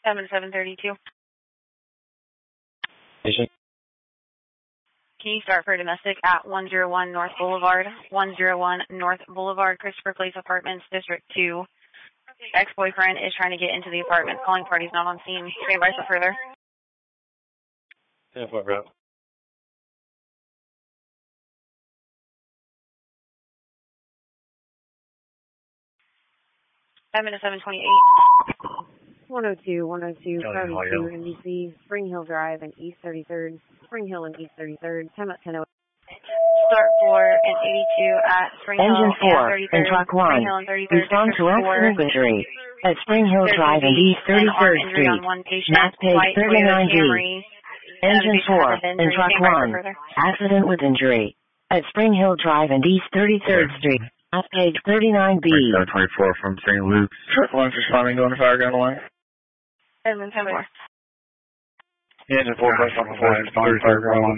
7732. Station. Can you start for domestic at 101 North Boulevard, 101 North Boulevard, Christopher Place Apartments, District 2. Ex-boyfriend is trying to get into the apartment. Calling party's not on scene. Stand by for further. 10-4 route. 728. 102, Cody 2, NBC, Spring Hill Drive and East 33rd, Spring Hill and East 33rd, time at 10:08. Start for an 82 at Spring Hill Engine 4 and 33rd. and Truck 1. Spring Hill and 33rd. Respond to accident injury at Spring Hill Drive and East 33rd Street. Map page 39B. Engine 4 and Truck 1. Accident with injury at Spring Hill Drive and East 33rd Street. Map page 39B. 24 from St. Luke's. Truck 1's responding, going to fire gun line. Edmund 10-4. Engine 4 plus on the 4, responding, fire gun line.